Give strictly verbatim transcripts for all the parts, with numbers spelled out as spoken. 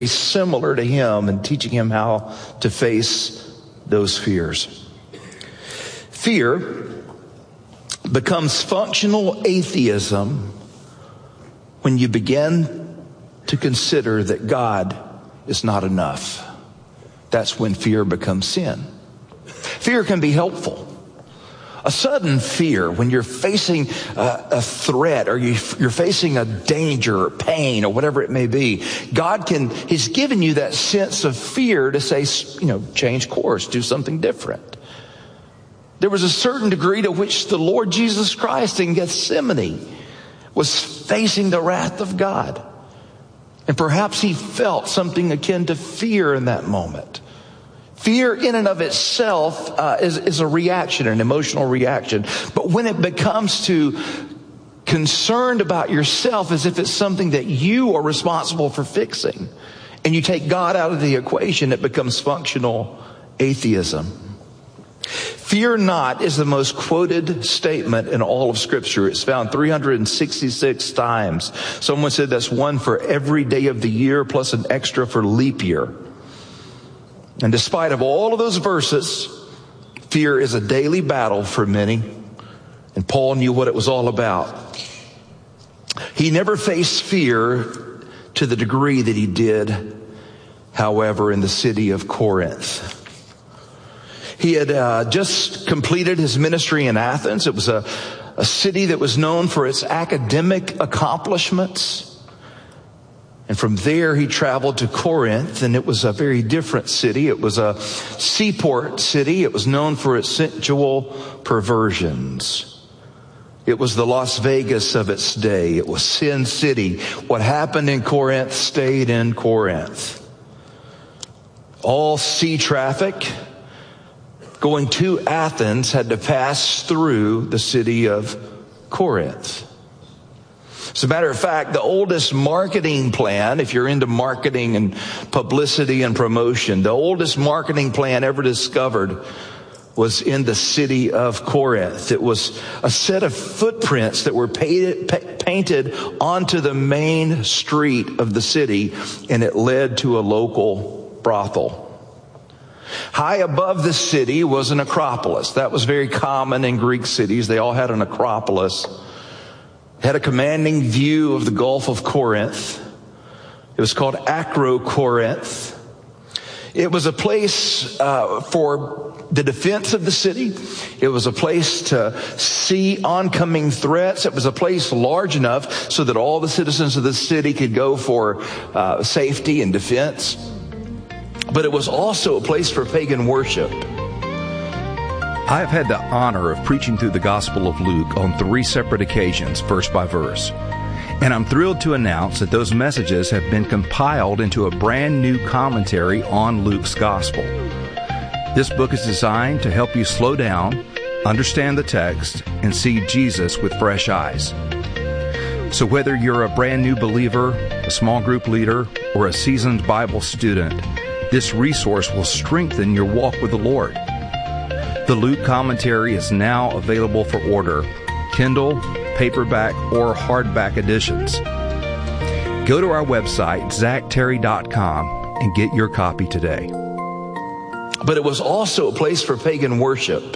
similar to him and teaching him how to face those fears. Fear becomes functional atheism when you begin to consider that God is not enough. That's when fear becomes sin. Fear can be helpful. A sudden fear when you're facing a, a threat or you, you're facing a danger or pain or whatever it may be, God can, He's given you that sense of fear to say, you know, change course, do something different. There was a certain degree to which the Lord Jesus Christ in Gethsemane was facing the wrath of God. And perhaps he felt something akin to fear in that moment. Fear in and of itself uh, is, is a reaction, an emotional reaction. But when it becomes to concerned about yourself as if it's something that you are responsible for fixing, and you take God out of the equation, it becomes functional atheism. Fear not is the most quoted statement in all of Scripture. It's found three hundred sixty-six times. Someone said that's one for every day of the year plus an extra for leap year. And despite of all of those verses, fear is a daily battle for many. And Paul knew what it was all about. He never faced fear to the degree that he did, however, in the city of Corinth. He had uh, just completed his ministry in Athens. It was a, a city that was known for its academic accomplishments. And from there, he traveled to Corinth, and it was a very different city. It was a seaport city. It was known for its sensual perversions. It was the Las Vegas of its day. It was Sin City. What happened in Corinth stayed in Corinth. All sea traffic going to Athens had to pass through the city of Corinth. As a matter of fact, the oldest marketing plan, if you're into marketing and publicity and promotion, the oldest marketing plan ever discovered was in the city of Corinth. It was a set of footprints that were painted, pa- painted onto the main street of the city, and it led to a local brothel. High above the city was an acropolis. That was very common in Greek cities. They all had an acropolis. Had a commanding view of the Gulf of Corinth. It was called Acrocorinth. It was a place uh, for the defense of the city. It was a place to see oncoming threats. It was a place large enough so that all the citizens of the city could go for uh, safety and defense. But it was also a place for pagan worship. I have had the honor of preaching through the Gospel of Luke on three separate occasions, verse by verse. And I'm thrilled to announce that those messages have been compiled into a brand new commentary on Luke's Gospel. This book is designed to help you slow down, understand the text, and see Jesus with fresh eyes. So whether you're a brand new believer, a small group leader, or a seasoned Bible student, this resource will strengthen your walk with the Lord. The Luke commentary is now available for order, Kindle, paperback, or hardback editions. Go to our website, zach terry dot com, and get your copy today. But it was also a place for pagan worship.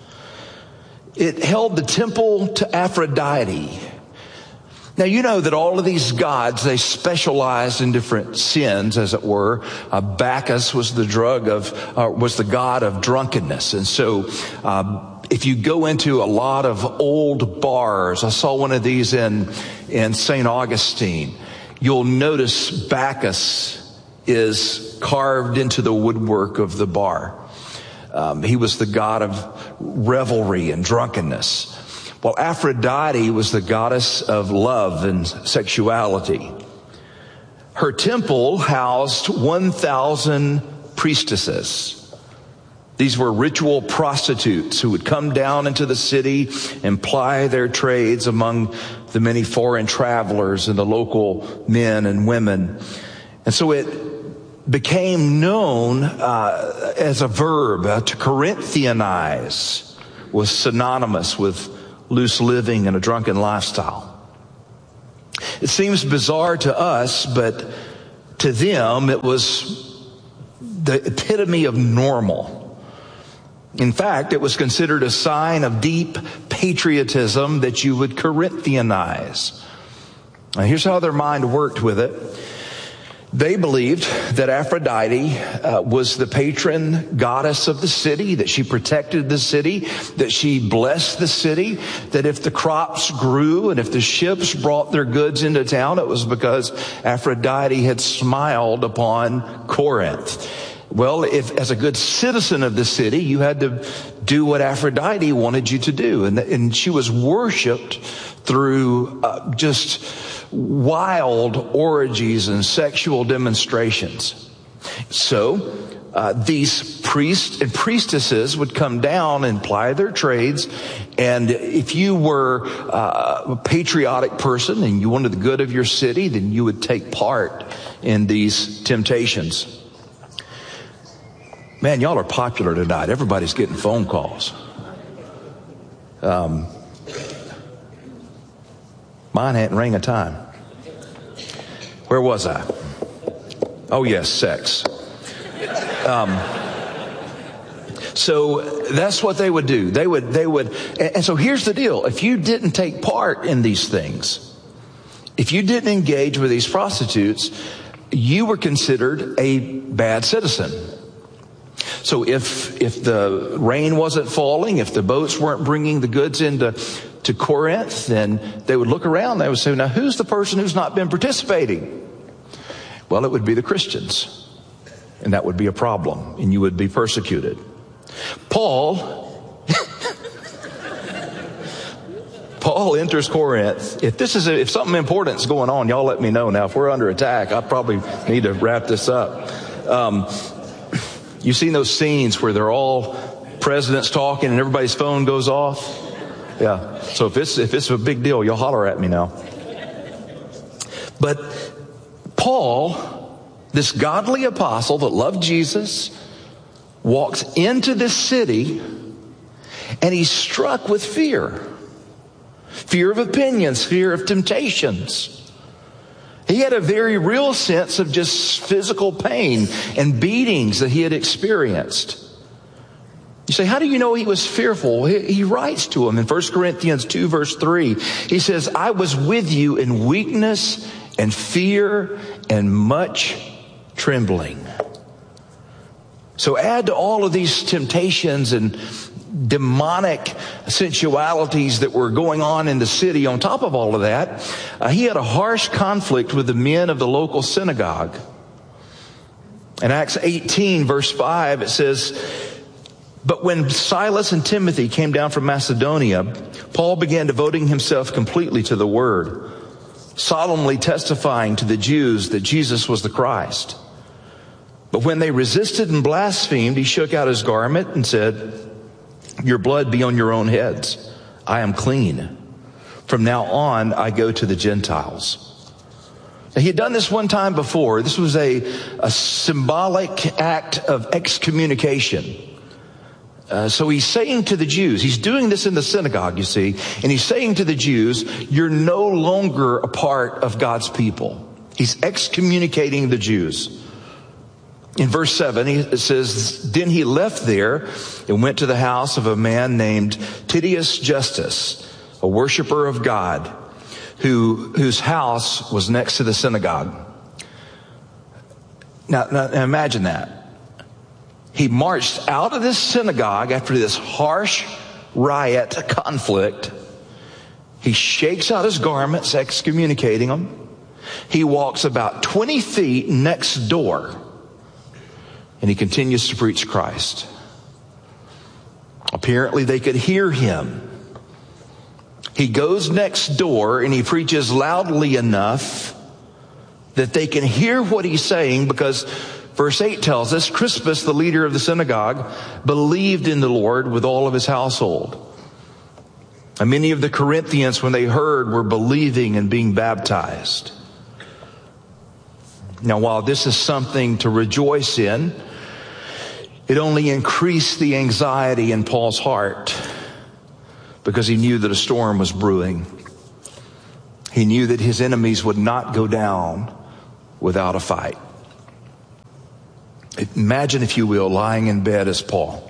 It held the temple to Aphrodite. Now, you know that all of these gods, they specialized in different sins, as it were. Uh, Bacchus was the drug of, uh, was the god of drunkenness. And so, uh, if you go into a lot of old bars, I saw one of these in, in Saint Augustine, you'll notice Bacchus is carved into the woodwork of the bar. Um, he was the god of revelry and drunkenness. Well, Aphrodite was the goddess of love and sexuality. Her temple housed one thousand priestesses. These were ritual prostitutes who would come down into the city and ply their trades among the many foreign travelers and the local men and women. And so it became known uh, as a verb. Uh, to Corinthianize was synonymous with loose living and a drunken lifestyle. It seems bizarre to us, but To them, it was the epitome of normal. In fact, it was considered a sign of deep patriotism that you would Corinthianize. Now, here's how their mind worked with it. They believed that Aphrodite uh, was the patron goddess of the city, that she protected the city, that she blessed the city, that if the crops grew and if the ships brought their goods into town, it was because Aphrodite had smiled upon Corinth. Well, if as a good citizen of the city, you had to do what Aphrodite wanted you to do. And, and she was worshipped through uh, just wild orgies and sexual demonstrations. So uh, these priests and priestesses would come down and ply their trades. And if you were uh, a patriotic person and you wanted the good of your city, then you would take part in these temptations. Man, y'all are popular tonight. Everybody's getting phone calls. Um, mine hadn't rang a time. Where was I? Oh, yes, sex. Um, so that's what they would do. They would, they would, and, and so here's the deal. If you didn't take part in these things, if you didn't engage with these prostitutes, you were considered a bad citizen. So if if the rain wasn't falling, if the boats weren't bringing the goods into to Corinth, then they would look around. They would say, now, who's the person who's not been participating? Well, it would be the Christians. And that would be a problem. And you would be persecuted. Paul, Paul enters Corinth. If this is a, if something important is going on, y'all let me know. Now, if we're under attack, I probably need to wrap this up. Um, You've seen those scenes where they're all presidents talking and everybody's phone goes off? Yeah. So if it's, if it's a big deal, you'll holler at me now. But Paul, this godly apostle that loved Jesus, walks into this city and he's struck with fear. Fear of opinions, fear of temptations. He had a very real sense of just physical pain and beatings that he had experienced. You say, how do you know he was fearful? He, he writes to him in First Corinthians two, verse three. He says, I was with you in weakness and fear and much trembling. So add to all of these temptations and demonic sensualities that were going on in the city. On top of all of that, uh, he had a harsh conflict with the men of the local synagogue. In Acts eighteen, verse five, it says, but when Silas and Timothy came down from Macedonia, Paul began devoting himself completely to the word, solemnly testifying to the Jews that Jesus was the Christ. But when they resisted and blasphemed, he shook out his garment and said, your blood be on your own heads. I am clean. From now on, I go to the Gentiles. Now, he had done this one time before. This was a, a symbolic act of excommunication. Uh, so he's saying to the Jews, he's doing this in the synagogue, you see, and he's saying to the Jews, you're no longer a part of God's people. He's excommunicating the Jews. In verse seven, it says, then he left there and went to the house of a man named Titius Justus, a worshiper of God, who whose house was next to the synagogue. Now, now, now imagine that. He marched out of this synagogue after this harsh riot conflict. He shakes out his garments, excommunicating them. He walks about twenty feet next door. And he continues to preach Christ. Apparently they could hear him. He goes next door and he preaches loudly enough that they can hear what he's saying, because verse eight tells us Crispus, the leader of the synagogue, believed in the Lord with all of his household. And many of the Corinthians, when they heard, were believing and being baptized. Now, while this is something to rejoice in, it only increased the anxiety in Paul's heart, because he knew that a storm was brewing. He knew that his enemies would not go down without a fight. Imagine, if you will, lying in bed as Paul.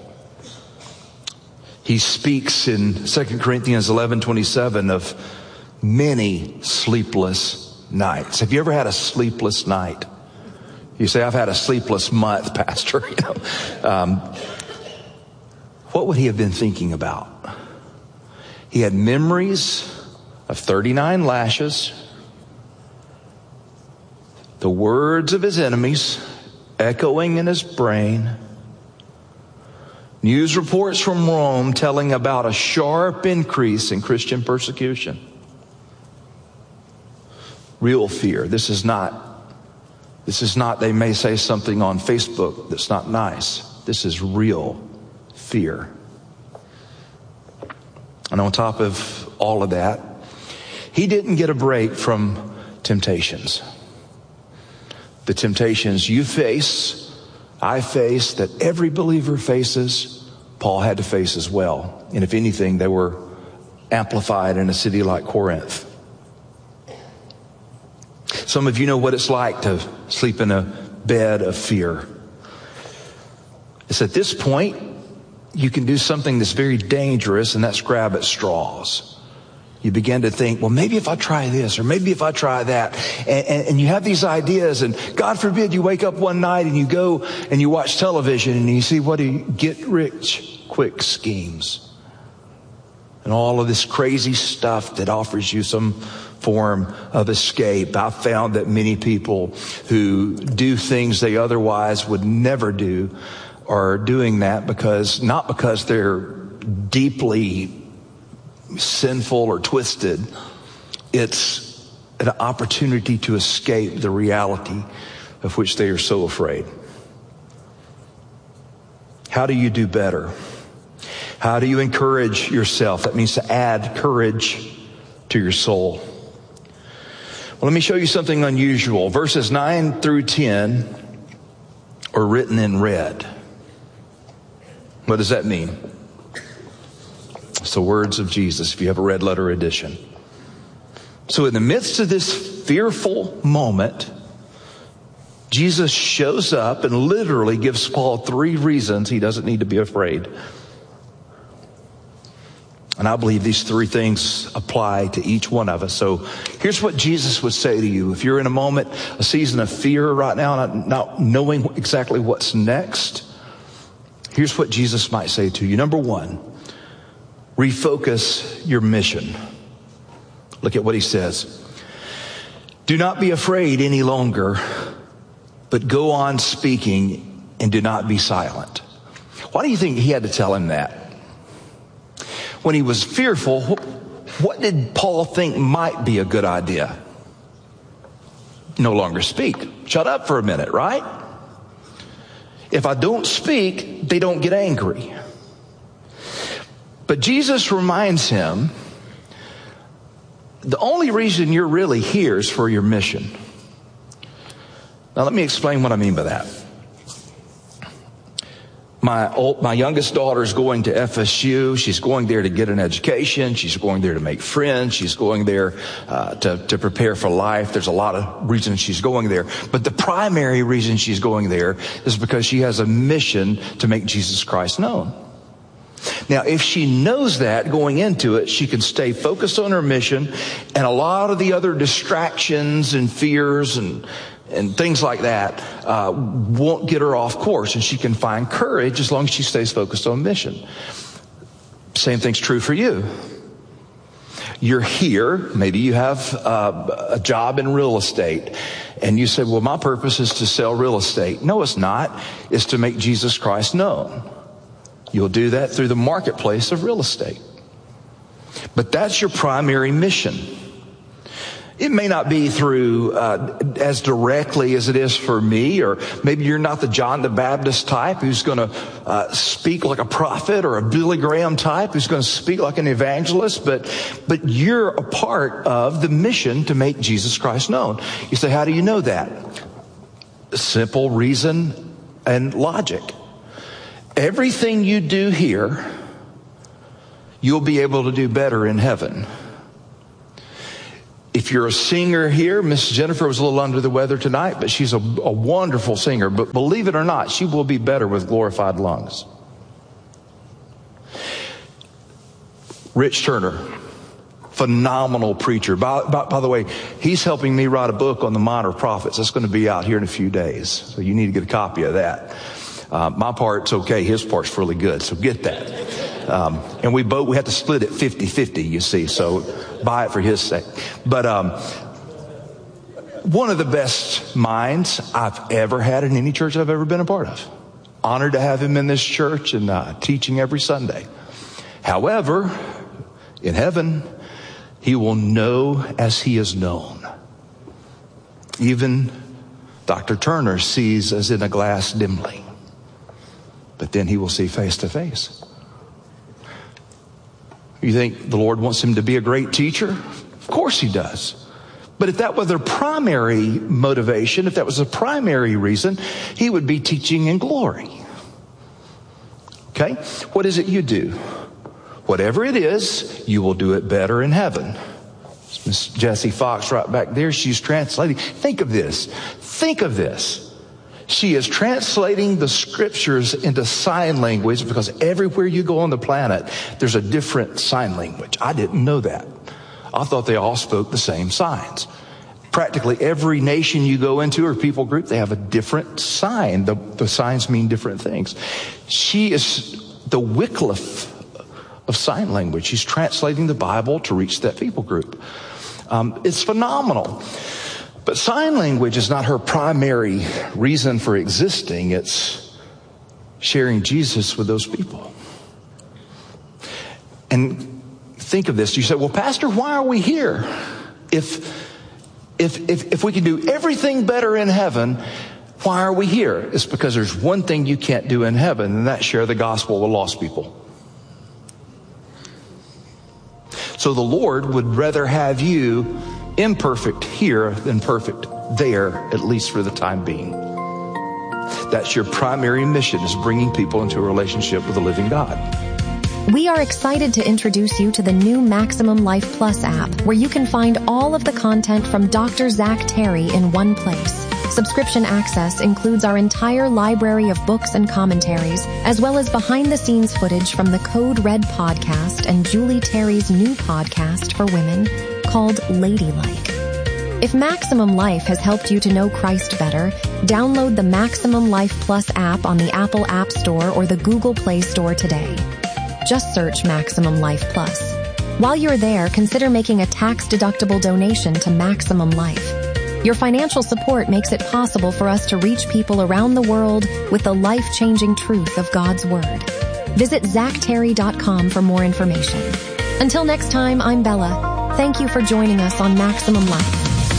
He speaks in Second Corinthians eleven twenty-seven of many sleepless nights. Have you ever had a sleepless night? You say, I've had a sleepless month, Pastor. You know, um, what would he have been thinking about? He had memories of thirty-nine lashes, the words of his enemies echoing in his brain, news reports from Rome telling about a sharp increase in Christian persecution. Real fear. This is not, this is not, they may say something on Facebook that's not nice. This is real fear. And on top of all of that, he didn't get a break from temptations. The temptations you face, I face, that every believer faces, Paul had to face as well. And if anything, they were amplified in a city like Corinth. Some of you know what it's like to sleep in a bed of fear. It's at this point you can do something that's very dangerous, and that's grab at straws. You begin to think, well, maybe if I try this, or maybe if I try that. And, and, and you have these ideas, and God forbid you wake up one night and you go and you watch television and you see what he get rich quick schemes. And all of this crazy stuff that offers you some form of escape. I've found that many people who do things they otherwise would never do are doing that because, not because they're deeply sinful or twisted. It's an opportunity to escape the reality of which they are so afraid. How do you do better? How do you encourage yourself? That means to add courage to your soul. Well, let me show you something unusual. Verses nine through ten are written in red. What does that mean? It's the words of Jesus, if you have a red letter edition. So in the midst of this fearful moment, Jesus shows up and literally gives Paul three reasons he doesn't need to be afraid. And I believe these three things apply to each one of us. So here's what Jesus would say to you. If you're in a moment, a season of fear right now, not, not knowing exactly what's next, here's what Jesus might say to you. Number one, refocus your mission. Look at what he says. Do not be afraid any longer, but go on speaking and do not be silent. Why do you think he had to tell him that? When he was fearful, what did Paul think might be a good idea? No longer speak. Shut up for a minute, right? If I don't speak, they don't get angry. But Jesus reminds him, the only reason you're really here is for your mission. Now let me explain what I mean by that. My old, my youngest daughter is going to F S U. She's going there to get an education. She's going there to make friends. She's going there uh, to, to prepare for life. There's a lot of reasons she's going there. But the primary reason she's going there is because she has a mission to make Jesus Christ known. Now, if she knows that going into it, she can stay focused on her mission, and a lot of the other distractions and fears and and things like that uh, won't get her off course, and she can find courage as long as she stays focused on mission. Same thing's true for you. You're here, maybe you have uh, a job in real estate, and you say, well, my purpose is to sell real estate. No, it's not. It's to make Jesus Christ known. You'll do that through the marketplace of real estate. But that's your primary mission. It may not be through uh, as directly as it is for me, or maybe you're not the John the Baptist type who's going to uh, speak like a prophet, or a Billy Graham type who's going to speak like an evangelist, but but you're a part of the mission to make Jesus Christ known. You say, how do you know that? Simple reason and logic. Everything you do here, you'll be able to do better in heaven. If If you're a singer here, Miss Jennifer was a little under the weather tonight, but she's a, a wonderful singer. But believe it or not, she will be better with glorified lungs. Rich Turner, phenomenal preacher. By, by, by the way, he's helping me write a book on the minor prophets. That's going to be out here in a few days. So you need to get a copy of that. Uh, my part's okay. His part's really good. So get that. Um, and we both, we have to split it fifty-fifty, you see. So buy it for his sake. But, um, one of the best minds I've ever had in any church I've ever been a part of. Honored to have him in this church and, uh, teaching every Sunday. However, in heaven, he will know as he is known. Even Doctor Turner sees as in a glass dimly. But then he will see face to face. You think the Lord wants him to be a great teacher? Of course he does. But if that was their primary motivation, if that was the primary reason, he would be teaching in glory. Okay? What is it you do? Whatever it is, you will do it better in heaven. Miss Jessie Fox right back there, she's translating. Think of this. Think of this. She is translating the scriptures into sign language because everywhere you go on the planet, there's a different sign language. I didn't know that. I thought they all spoke the same signs. Practically every nation you go into or people group, they have a different sign. The, the signs mean different things. She is the Wycliffe of sign language. She's translating the Bible to reach that people group. Um, it's phenomenal. But sign language is not her primary reason for existing. It's sharing Jesus with those people. And think of this. You say, well, Pastor, why are we here? If, if, if, if we can do everything better in heaven, why are we here? It's because there's one thing you can't do in heaven, and that's share the gospel with lost people. So the Lord would rather have you imperfect here than perfect there, at least for the time being. That's your primary mission, is bringing people into a relationship with the living God. We are excited to introduce you to the new Maximum Life Plus app, where you can find all of the content from Doctor Zach Terry in one place. Subscription access includes our entire library of books and commentaries, as well as behind-the-scenes footage from the Code Red podcast and Julie Terry's new podcast for women called Ladylike. If Maximum Life has helped you to know Christ better, download the Maximum Life Plus app on the Apple App Store or the Google Play Store today. Just search Maximum Life Plus. While you're there, consider making a tax-deductible donation to Maximum Life. Your financial support makes it possible for us to reach people around the world with the life-changing truth of God's Word. Visit zach terry dot com for more information. Until next time, I'm Bella. Thank you for joining us on Maximum Life.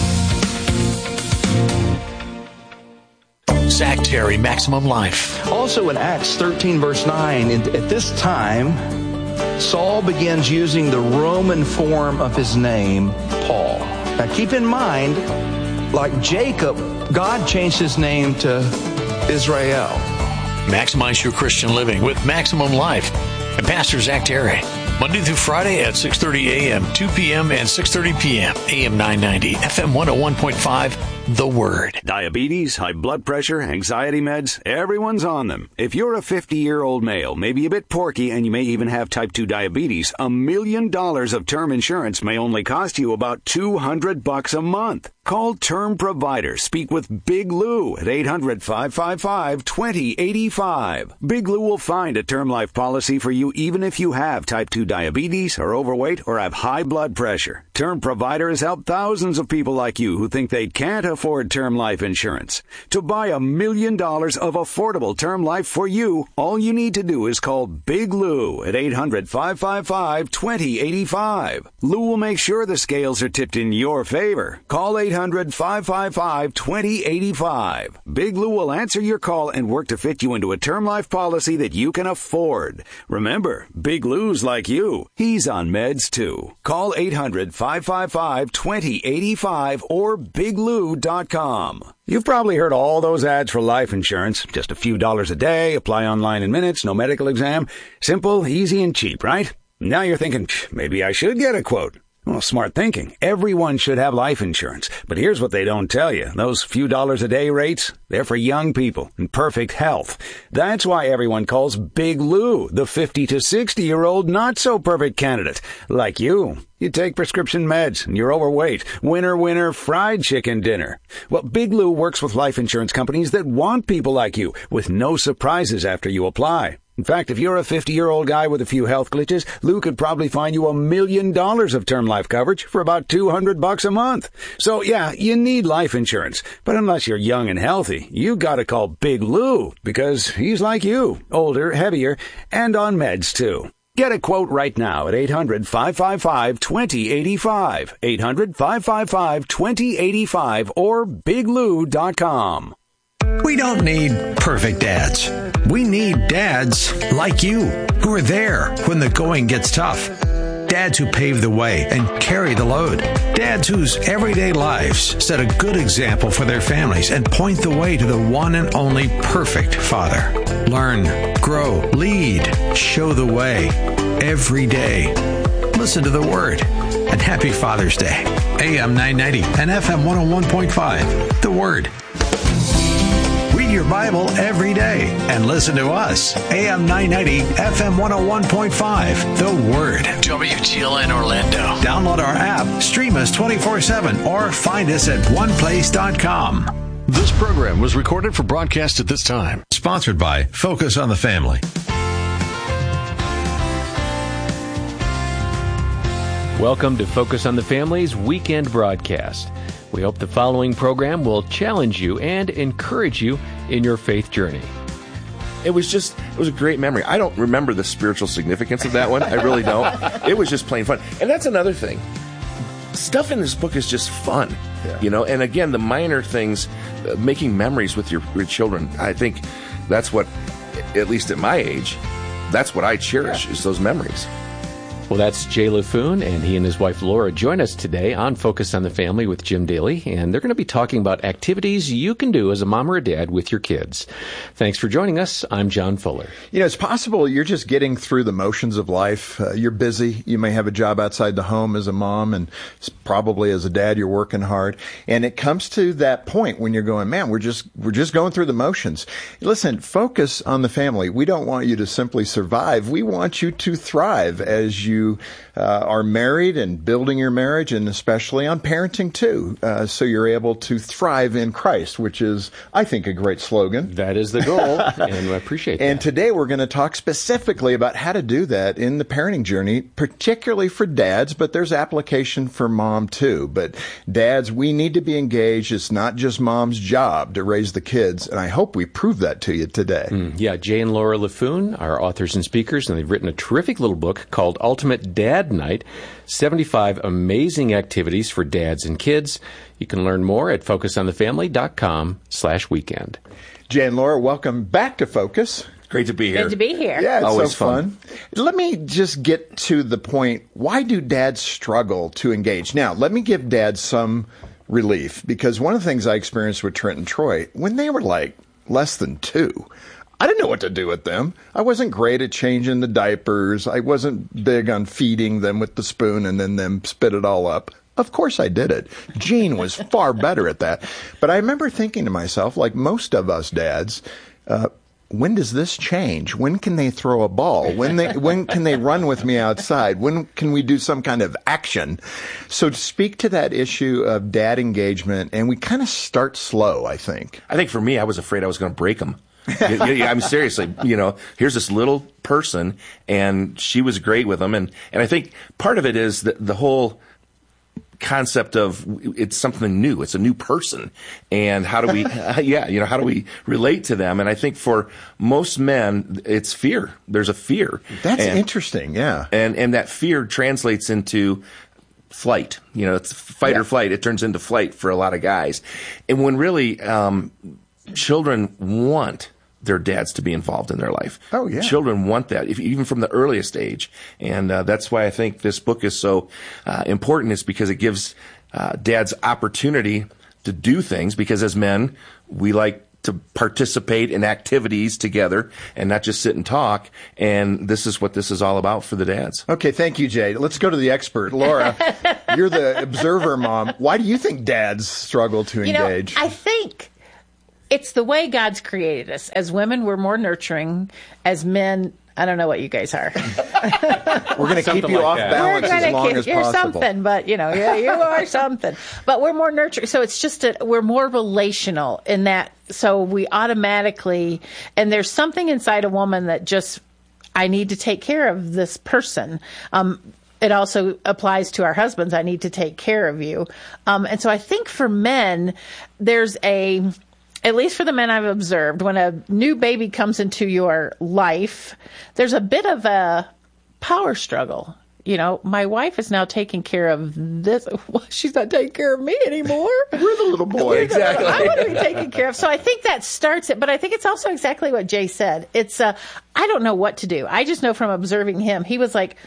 Zach Terry, Maximum Life. Also in Acts thirteen, verse nine, at this time, Saul begins using the Roman form of his name, Paul. Now keep in mind, like Jacob, God changed his name to Israel. Maximize your Christian living with Maximum Life and Pastor Zach Terry. Monday through Friday at six thirty a.m., two p.m., and six thirty p.m. A M nine ninety, F M one oh one point five, The Word. Diabetes, high blood pressure, anxiety meds, everyone's on them. If you're a fifty-year-old male, maybe a bit porky, and you may even have type two diabetes, a million dollars of term insurance may only cost you about two hundred bucks a month. Call Term Provider. Speak with Big Lou at eight hundred, five five five, two oh eight five. Big Lou will find a term life policy for you even if you have type two diabetes, are overweight, or have high blood pressure. Term Provider has helped thousands of people like you who think they can't afford term life insurance. To buy a million dollars of affordable term life for you, all you need to do is call Big Lou at eight hundred, five five five, two oh eight five. Lou will make sure the scales are tipped in your favor. Call eight hundred, five five five, two oh eight five. Big Lou will answer your call and work to fit you into a term life policy that you can afford. Remember, Big Lou's like you. He's on meds too. Call eight hundred, five five five, two oh eight five or big lou dot com. You've probably heard all those ads for life insurance. Just a few dollars a day, apply online in minutes, no medical exam. Simple, easy, and cheap, right? Now you're thinking, maybe I should get a quote. Well, smart thinking. Everyone should have life insurance. But here's what they don't tell you. Those few dollars a day rates, they're for young people in perfect health. That's why everyone calls Big Lou the fifty to sixty-year-old not-so-perfect candidate. Like you. You take prescription meds and you're overweight. Winner, winner, fried chicken dinner. Well, Big Lou works with life insurance companies that want people like you with no surprises after you apply. In fact, if you're a fifty-year-old guy with a few health glitches, Lou could probably find you a million dollars of term life coverage for about two hundred bucks a month. So, yeah, you need life insurance. But unless you're young and healthy, you gotta call Big Lou because he's like you, older, heavier, and on meds, too. Get a quote right now at eight hundred, five five five, two zero eight five, eight hundred, five five five, two zero eight five, or big lou dot com. We don't need perfect dads. We need dads like you, who are there when the going gets tough. Dads who pave the way and carry the load. Dads whose everyday lives set a good example for their families and point the way to the one and only perfect father. Learn, grow, lead, show the way every day. Listen to the Word. And happy Father's Day. A M nine ninety and F M one oh one point five. The Word. Read your Bible every day and listen to us. A M nine ninety, F M one oh one point five. The Word. W G L N Orlando. Download our app, stream us twenty-four seven, or find us at one place dot com. This program was recorded for broadcast at this time. Sponsored by Focus on the Family. Welcome to Focus on the Family's weekend broadcast. We hope the following program will challenge you and encourage you in your faith journey. It was just, it was a great memory. I don't remember the spiritual significance of that one. I really don't. It was just plain fun. And that's another thing. Stuff in this book is just fun, yeah. you know? And again, the minor things, uh, making memories with your, your children, I think that's what, at least at my age, that's what I cherish, yeah. is those memories. Well, that's Jay LaFoon, and he and his wife Laura join us today on Focus on the Family with Jim Daly, and they're going to be talking about activities you can do as a mom or a dad with your kids. Thanks for joining us. I'm John Fuller. You know, it's possible you're just getting through the motions of life. Uh, you're busy. You may have a job outside the home as a mom, and probably as a dad, you're working hard. And it comes to that point when you're going, man, we're just we're just going through the motions. Listen, focus on the family. We don't want you to simply survive. We want you to thrive as you You uh, are married and building your marriage, and especially on parenting too, uh, so you're able to thrive in Christ, which is, I think, a great slogan. That is the goal, and I appreciate that. And today we're going to talk specifically about how to do that in the parenting journey, particularly for dads, but there's application for mom too. But dads, we need to be engaged. It's not just mom's job to raise the kids, and I hope we prove that to you today. Mm, yeah, Jay and Laura LaFoon are authors and speakers, and they've written a terrific little book called Ultimate Dad Night, seventy-five amazing activities for dads and kids. You can learn more at focusonthefamily.com slash weekend. Jay and Laura, welcome back to Focus. Great to be here. Good to be here. Yeah, it's always so fun. fun. Let me just get to the point. Why do dads struggle to engage? Now, let me give dads some relief, because one of the things I experienced with Trent and Troy, when they were like less than two, I didn't know what to do with them. I wasn't great at changing the diapers. I wasn't big on feeding them with the spoon and then them spit it all up. Of course I did it. Gene was far better at that. But I remember thinking to myself, like most of us dads, uh, when does this change? When can they throw a ball? When they, when can they run with me outside? When can we do some kind of action? So to speak to that issue of dad engagement, and we kind of start slow, I think. I think for me, I was afraid I was going to break them. yeah, yeah, I'm seriously, you know, here's this little person, and she was great with them. And, and I think part of it is the, the whole concept of it's something new. It's a new person. And how do we, yeah, you know, how do we relate to them? And I think for most men, it's fear. There's a fear. That's and, interesting, yeah. And, and that fear translates into flight. You know, it's fight yeah. or flight. It turns into flight for a lot of guys. And when really um, children want their dads to be involved in their life. Oh, yeah. Children want that, if, even from the earliest age. And uh, that's why I think this book is so uh, important, is because it gives uh, dads opportunity to do things, because as men, we like to participate in activities together and not just sit and talk. And this is what this is all about for the dads. Okay, thank you, Jay. Let's go to the expert, Laura. you're the observer mom. Why do you think dads struggle to you know, engage? I think it's the way God's created us. As women, we're more nurturing. As men, I don't know what you guys are. We're going to keep you like off that. balance as long keep, as you're possible. something, but you know, yeah, you are something. But we're more nurturing, so it's just a, we're more relational in that. So we automatically, and there's something inside a woman that just, I need to take care of this person. Um, it also applies to our husbands. I need to take care of you. Um, and so I think for men, there's a, at least for the men I've observed, when a new baby comes into your life, there's a bit of a power struggle. You know, my wife is now taking care of this. Well, she's not taking care of me anymore. We're the little boy. Exactly. I want to be taken care of. So I think that starts it. But I think it's also exactly what Jay said. It's, uh, I don't know what to do. I just know from observing him, he was like,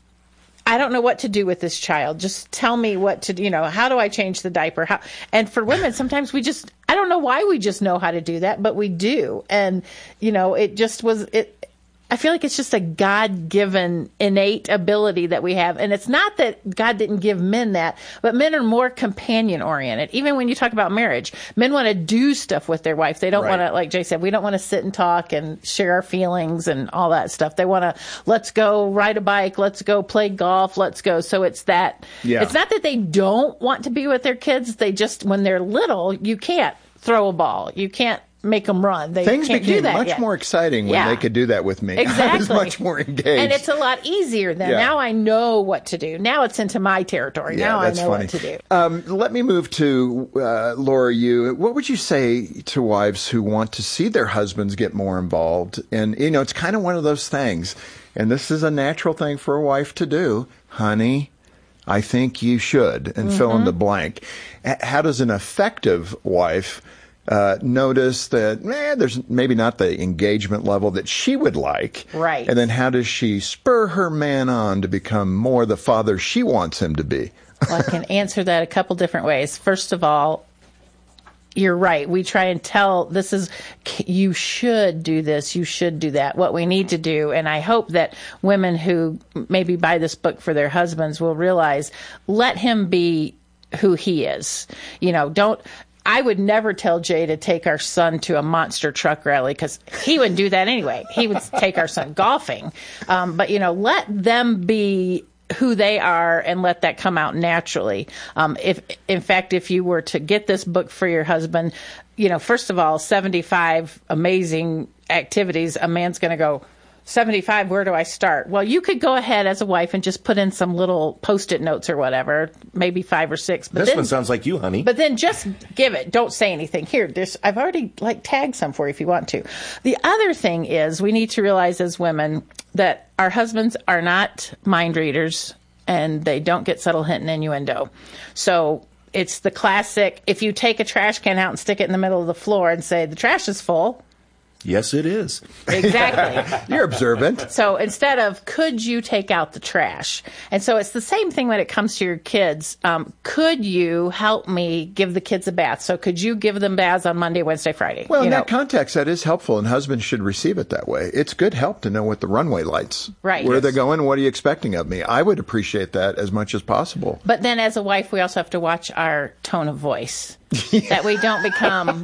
I don't know what to do with this child. Just tell me what to do. You know, how do I change the diaper? How? And for women, sometimes we just, I don't know why we just know how to do that, but we do. And, you know, it just was, it, I feel like it's just a God-given innate ability that we have. And it's not that God didn't give men that, but men are more companion-oriented. Even when you talk about marriage, men want to do stuff with their wife. They don't Right. want to, like Jay said, we don't want to sit and talk and share our feelings and all that stuff. They want to, let's go ride a bike, let's go play golf, let's go. So it's that, Yeah. it's not that they don't want to be with their kids. They just, when they're little, you can't throw a ball. You can't make them run. They Things can't do became that much yet. more exciting when Yeah. they could do that with me. Exactly. I was much more engaged. And it's a lot easier then. Yeah. Now I know what to do. Now it's into my territory. Yeah, now I that's know funny. what to do. Um, let me move to uh, Laura. You, what would you say to wives who want to see their husbands get more involved? And you know, it's kind of one of those things. And this is a natural thing for a wife to do, honey. I think you should, and mm-hmm. fill in the blank. H- how does an effective wife Uh, notice that eh, there's maybe not the engagement level that she would like. Right. And then how does she spur her man on to become more the father she wants him to be? Well, I can answer that a couple different ways. First of all, you're right. We try and tell this is, you should do this, you should do that, what we need to do. And I hope that women who maybe buy this book for their husbands will realize, let him be who he is. You know, don't, I would never tell Jay to take our son to a monster truck rally because he wouldn't do that anyway. He would take our son golfing. Um, but, you know, let them be who they are and let that come out naturally. Um, if, in fact, if you were to get this book for your husband, you know, first of all, seventy-five amazing activities, a man's going to go, seventy-five, where do I start? Well, you could go ahead as a wife and just put in some little Post-it notes or whatever, maybe five or six. But this then, one sounds like you, honey. But then just give it. Don't say anything. Here, this, I've already like tagged some for you if you want to. The other thing is we need to realize as women that our husbands are not mind readers and they don't get subtle hint and innuendo. So it's the classic, if you take a trash can out and stick it in the middle of the floor and say, the trash is full. Yes, it is. Exactly. You're observant. So instead of, could you take out the trash? And so it's the same thing when it comes to your kids. Um, could you help me give the kids a bath? So could you give them baths on Monday, Wednesday, Friday? Well, you in know? that context, that is helpful, and husbands should receive it that way. It's good help to know what the runway lights, right. where yes. they're going, what are you expecting of me? I would appreciate that as much as possible. But then as a wife, we also have to watch our tone of voice, yeah. that we don't become...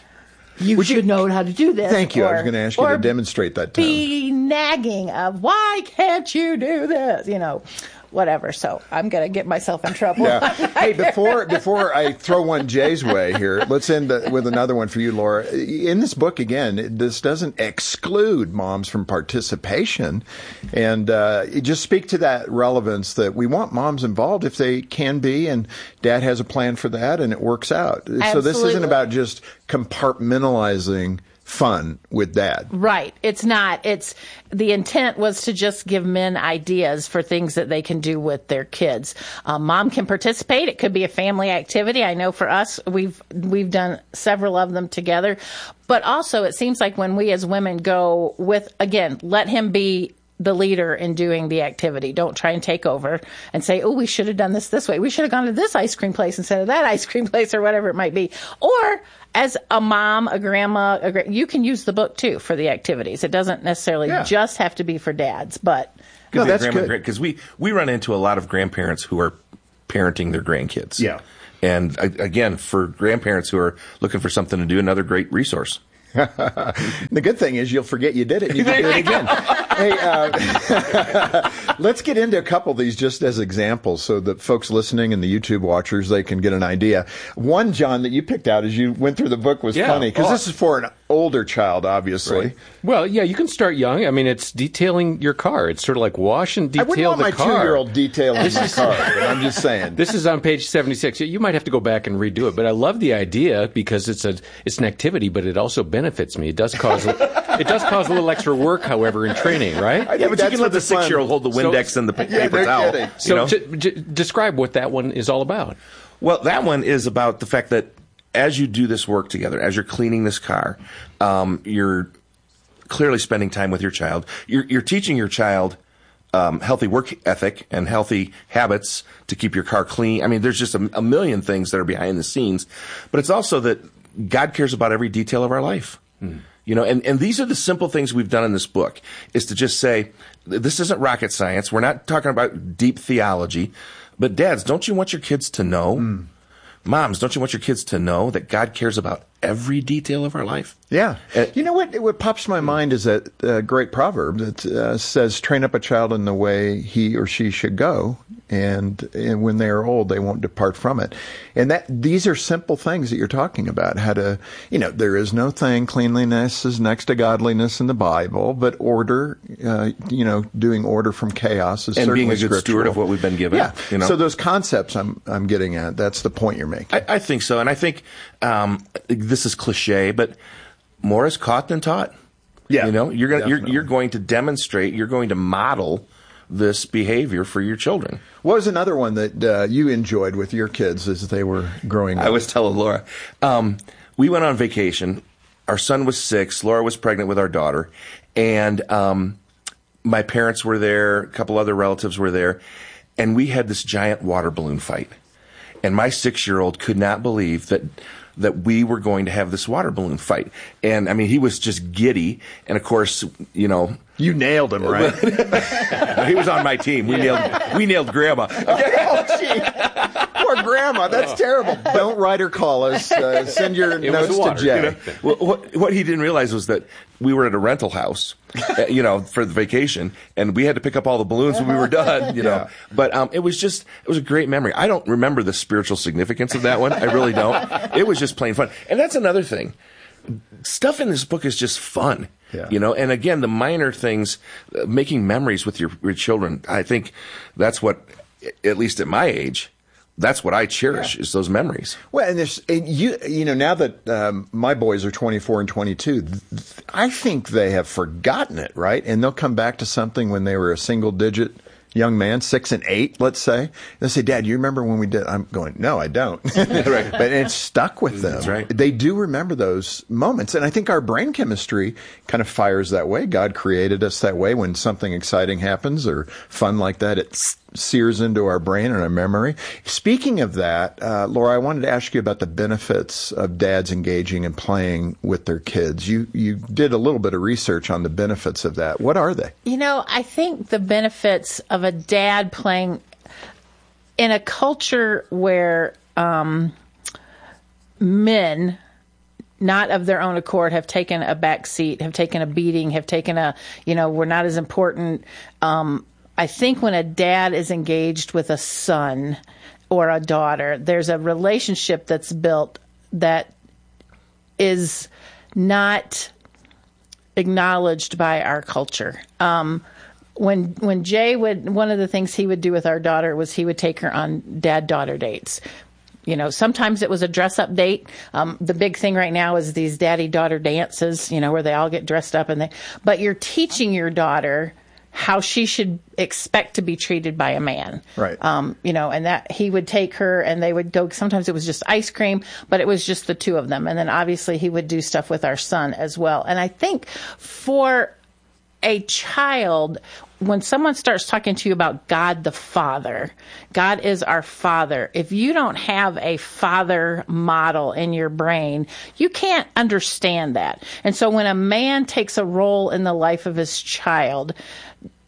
You Would should you, know how to do this. Thank you. Or, I was going to ask you to demonstrate that tone. Be nagging of, why can't you do this? You know, whatever. So I'm going to get myself in trouble. Yeah. Hey, before before I throw one Jay's way here, let's end with another one for you, Laura. In this book, again, this doesn't exclude moms from participation. And uh, just speak to that relevance that we want moms involved if they can be, and dad has a plan for that, and it works out. Absolutely. So this isn't about just compartmentalizing fun with dad. Right. It's not. It's the intent was to just give men ideas for things that they can do with their kids. Um, mom can participate. It could be a family activity. I know for us, we've we've done several of them together. But also, it seems like when we as women go with, again, let him be the leader in doing the activity. Don't try and take over and say, oh, we should have done this this way. We should have gone to this ice cream place instead of that ice cream place, or whatever it might be. Or as a mom, a grandma, a gra- you can use the book too for the activities. It doesn't necessarily yeah. just have to be for dads, but no, that's grandma, good. Because we, we run into a lot of grandparents who are parenting their grandkids. Yeah. And again, for grandparents who are looking for something to do, another great resource. The good thing is you'll forget you did it and you can do it again. Hey, uh, let's get into a couple of these just as examples so that folks listening and the YouTube watchers, they can get an idea. One, John, that you picked out as you went through the book was Yeah. funny because Oh. this is for an older child, obviously. Right. Well, yeah, you can start young. I mean, it's detailing your car. It's sort of like wash and I detail wouldn't want the my car. two-year-old detailing my car, but I'm just saying. This is on page seventy-six. You might have to go back and redo it, but I love the idea because it's a it's an activity, but it also benefits me. It does cause a, it does cause a little extra work, however, in training, right? I Yeah, think but you that's can let what the fun- six-year-old hold the So- Windex and the pa- Yeah, paper they're towel. kidding. You So, know? j- j- describe what that one is all about. Well, that one is about the fact that as you do this work together, as you're cleaning this car, um, you're clearly spending time with your child. You're, you're teaching your child um, healthy work ethic and healthy habits to keep your car clean. I mean, there's just a, a million things that are behind the scenes, but it's also that God cares about every detail of our life. Hmm. You know, and, and these are the simple things we've done in this book, is to just say, this isn't rocket science. We're not talking about deep theology. But dads, don't you want your kids to know? Mm. Moms, don't you want your kids to know that God cares about every detail of our life? Yeah. Uh, you know what? What pops to my mind is that uh, great proverb that uh, says, train up a child in the way he or she should go, and, and when they are old, they won't depart from it. And that these are simple things that you're talking about. How to, you know, there is no thing, cleanliness is next to godliness in the Bible, but order, uh, you know, doing order from chaos is and certainly being a good scriptural. steward of what we've been given. Yeah. You know? So those concepts I'm, I'm getting at, that's the point you're making. I, I think so. And I think um, this is cliche, but more is caught than taught. Yeah, You know, you're going you're, definitely. you're going to demonstrate, you're going to model this behavior for your children. What was another one that uh, you enjoyed with your kids as they were growing up? I was telling Laura, um, we went on vacation. Our son was six. Laura was pregnant with our daughter. And um, my parents were there. A couple other relatives were there. And we had this giant water balloon fight. And my six-year-old could not believe that that we were going to have this water balloon fight. And, I mean, he was just giddy. And, of course, you know... You nailed him, right? He was on my team. We nailed we nailed Grandma. Oh, gee. Poor Grandma. That's terrible. Don't write or call us. Uh, send your It was notes the water, to Jay. you know? Well, what, what he didn't realize was that we were at a rental house, uh, you know, for the vacation, and we had to pick up all the balloons when we were done, you know. Yeah. But um, it was just, it was a great memory. I don't remember the spiritual significance of that one. I really don't. It was just plain fun. And that's another thing. Stuff in this book is just fun. Yeah. You know, and again, the minor things, uh, making memories with your, your children, I think that's what, at least at my age, that's what I cherish, yeah. is those memories. Well, and there's, and you, you know, now that um, my boys are twenty-four and twenty-two, th- I think they have forgotten it, right? And they'll come back to something when they were a single digit young man, six and eight, let's say. They'll say, Dad, you remember when we did? I'm going, no, I don't. Right. But it's stuck with them. That's right. They do remember those moments. And I think our brain chemistry kind of fires that way. God created us that way. When something exciting happens or fun like that, it sears into our brain and our memory. Speaking of that, uh, Laura, I wanted to ask you about the benefits of dads engaging and playing with their kids. You, you did a little bit of research on the benefits of that. What are they? You know, I think the benefits of a dad playing in a culture where um, men, not of their own accord, have taken a back seat, have taken a beating, have taken a, you know, we're not as important. Um, I think when a dad is engaged with a son or a daughter, there's a relationship that's built that is not acknowledged by our culture. Um, when when Jay would, one of the things he would do with our daughter was he would take her on dad-daughter dates. You know, sometimes it was a dress-up date. Um, the big thing right now is these daddy-daughter dances, you know, where they all get dressed up. and they. But you're teaching your daughter how she should expect to be treated by a man. Right. Um, you know, and that he would take her and they would go, sometimes it was just ice cream, but it was just the two of them. And then obviously he would do stuff with our son as well. And I think for a child, when someone starts talking to you about God the Father, God is our Father. If you don't have a father model in your brain, you can't understand that. And so when a man takes a role in the life of his child,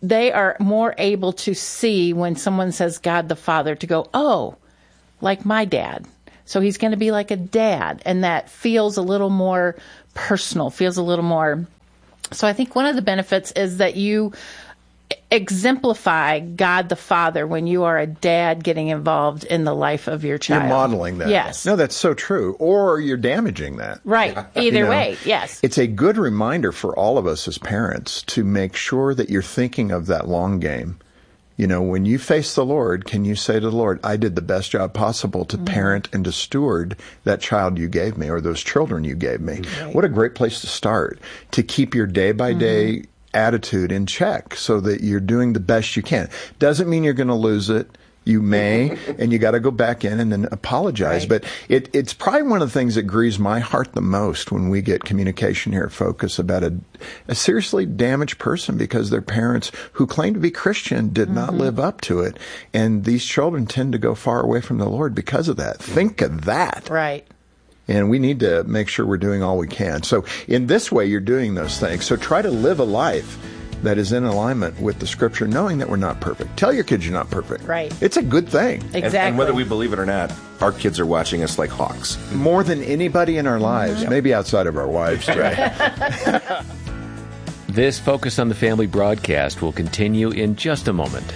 they are more able to see when someone says God the Father to go, oh, like my dad. So he's going to be like a dad. And that feels a little more personal, feels a little more. So I think one of the benefits is that you exemplify God the Father when you are a dad getting involved in the life of your child. You're modeling that. Yes. No, that's so true. Or you're damaging that. Right. Either You know, way, yes. It's a good reminder for all of us as parents to make sure that you're thinking of that long game. You know, when you face the Lord, can you say to the Lord, I did the best job possible to mm-hmm. parent and to steward that child you gave me or those children you gave me? Right. What a great place to start, to keep your day-by-day mm-hmm. attitude in check so that you're doing the best you can. Doesn't mean you're going to lose it. You may, and you got to go back in and then apologize. Right. But it, it's probably one of the things that grieves my heart the most when we get communication here at Focus about a, a seriously damaged person because their parents who claim to be Christian did mm-hmm. not live up to it. And these children tend to go far away from the Lord because of that. Think of that. Right. And we need to make sure we're doing all we can. So in this way, you're doing those things. So try to live a life that is in alignment with the Scripture, knowing that we're not perfect. Tell your kids you're not perfect. Right. It's a good thing. Exactly. And, and whether we believe it or not, our kids are watching us like hawks. More than anybody in our lives, mm-hmm. maybe outside of our wives, right? This Focus on the Family broadcast will continue in just a moment.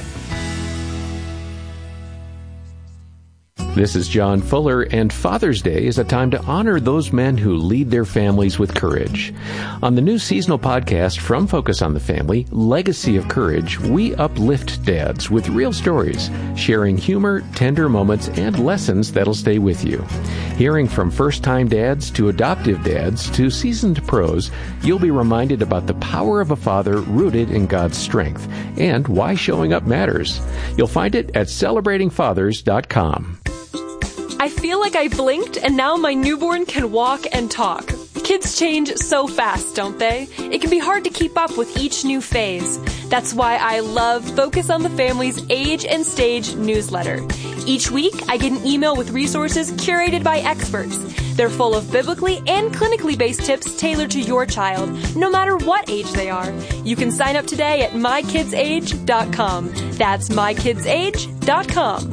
This is John Fuller, and Father's Day is a time to honor those men who lead their families with courage. On the new seasonal podcast from Focus on the Family, Legacy of Courage, we uplift dads with real stories, sharing humor, tender moments, and lessons that'll stay with you. Hearing from first-time dads to adoptive dads to seasoned pros, you'll be reminded about the power of a father rooted in God's strength and why showing up matters. You'll find it at celebrating fathers dot com. I feel like I blinked and now my newborn can walk and talk. Kids change so fast, don't they? It can be hard to keep up with each new phase. That's why I love Focus on the Family's Age and Stage newsletter. Each week, I get an email with resources curated by experts. They're full of biblically and clinically based tips tailored to your child, no matter what age they are. You can sign up today at my kids age dot com. That's my kids age dot com.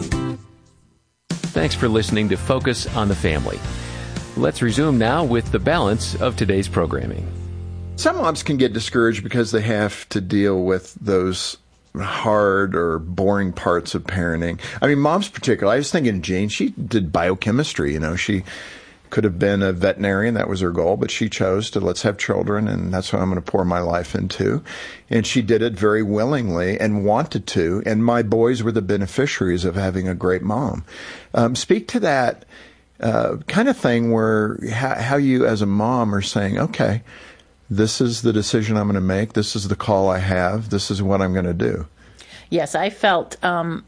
Thanks for listening to Focus on the Family. Let's resume now with the balance of today's programming. Some moms can get discouraged because they have to deal with those hard or boring parts of parenting. I mean, moms particularly. I was thinking Jane, she did biochemistry, you know, she could have been a veterinarian. That was her goal, but she chose to let's have children, and that's what I'm going to pour my life into. And she did it very willingly and wanted to, and my boys were the beneficiaries of having a great mom. Um, speak to that uh, kind of thing where how, how you as a mom are saying, okay, this is the decision I'm going to make. This is the call I have. This is what I'm going to do. Yes, I felt... Um